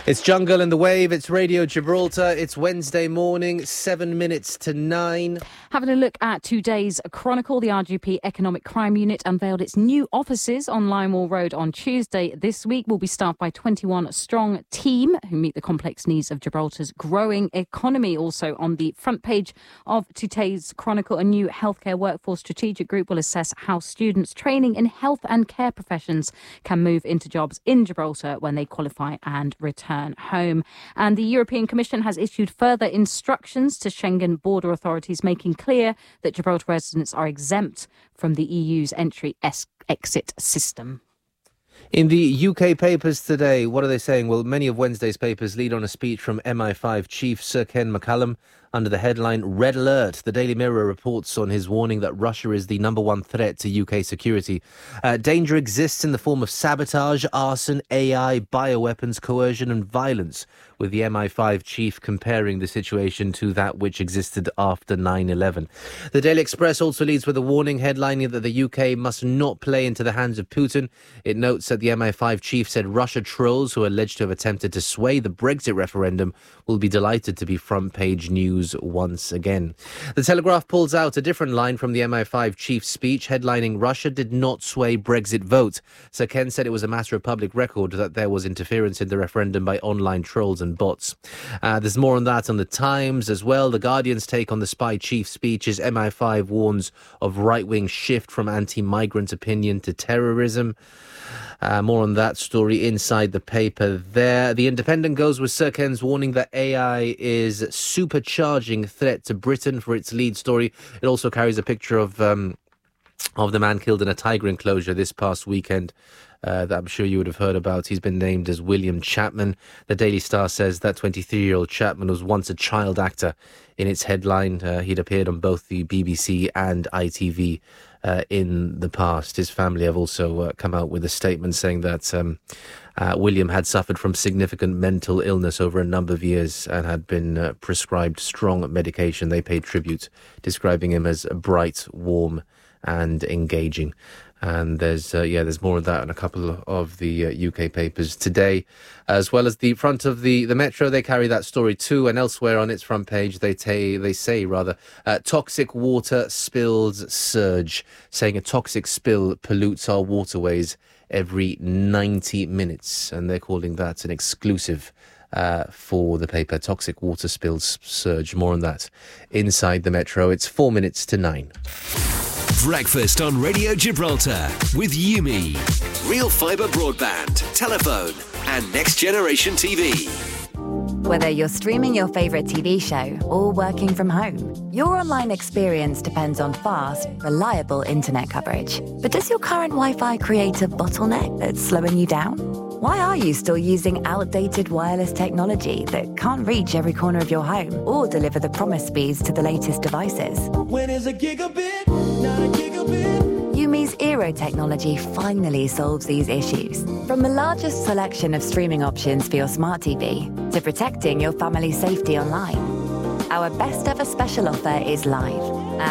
It's Jungle and the Wave. It's Radio Gibraltar. It's Wednesday morning, 7 minutes to 9. Having a look at today's Chronicle, the RGP Economic Crime Unit unveiled its new offices on Limewall Road on Tuesday. This week will be staffed by 21-strong team who meet the complex needs of Gibraltar's growing economy. Also on the front page of today's Chronicle, a new healthcare workforce strategic group will assess how students training in health and care professions can move into jobs in Gibraltar when they qualify and return home. And the European Commission has issued further instructions to Schengen border authorities, making clear that Gibraltar residents are exempt from the EU's entry-exit system. In the UK papers today, what are they saying? Well, many of Wednesday's papers lead on a speech from MI5 chief Sir Ken McCallum under the headline Red Alert. The Daily Mirror reports on his warning that Russia is the number one threat to UK security. Danger exists in the form of sabotage, arson, AI, bioweapons, coercion and violence, with the MI5 chief comparing the situation to that which existed after 9/11. The Daily Express also leads with a warning headlining that the UK must not play into the hands of Putin. It notes that the MI5 chief said Russia trolls who are alleged to have attempted to sway the Brexit referendum will be delighted to be front page news once again. The Telegraph pulls out a different line from the MI5 chief's speech, headlining Russia did not sway Brexit vote. Sir Ken said it was a matter of public record that there was interference in the referendum by online trolls and bots. There's more on that on the Times as well. The Guardian's take on the spy chief's speech is MI5 warns of right-wing shift from anti-migrant opinion to terrorism. More on that story inside the paper there. The Independent goes with Sir Ken's warning that AI is supercharging threat to Britain for its lead story. It also carries a picture of the man killed in a tiger enclosure this past weekend that I'm sure you would have heard about. He's been named as William Chapman. The Daily Star says that 23-year-old Chapman was once a child actor. In its headline, he'd appeared on both the BBC and ITV in the past. His family have also come out with a statement saying that William had suffered from significant mental illness over a number of years and had been prescribed strong medication. They paid tribute, describing him as bright, warm and engaging. And there's more of that in a couple of the UK papers today, as well as the front of the Metro. They carry that story too, and elsewhere on its front page they say toxic water spills surge, saying a toxic spill pollutes our waterways every 90 minutes, and they're calling that an exclusive for the paper. Toxic water spills surge. More on that inside the Metro. It's 4 minutes to 9. Breakfast on Radio Gibraltar with Yumi. Real fibre broadband, telephone and next generation TV. Whether you're streaming your favourite TV show or working from home, your online experience depends on fast, reliable internet coverage. But does your current Wi-Fi create a bottleneck that's slowing you down? Why are you still using outdated wireless technology that can't reach every corner of your home or deliver the promised speeds to the latest devices? When is a gigabit, not a gigabit? Yumi's Eero technology finally solves these issues. From the largest selection of streaming options for your smart TV to protecting your family's safety online. Our best ever special offer is live.